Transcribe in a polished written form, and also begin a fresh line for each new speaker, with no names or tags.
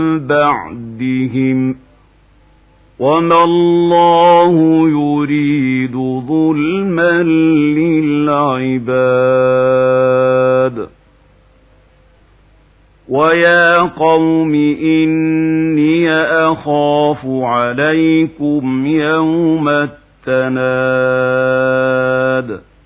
بعدهم وما الله يريد ظلما للعباد ويا قوم إني أخاف عليكم يوم التناد